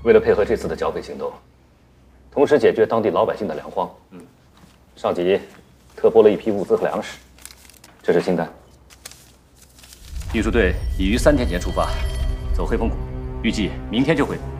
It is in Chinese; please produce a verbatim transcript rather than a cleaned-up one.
为了配合这次的剿匪行动，同时解决当地老百姓的粮荒，嗯，上级特拨了一批物资和粮食，这是清单。运输队已于三天前出发，走黑风谷，预计明天就会。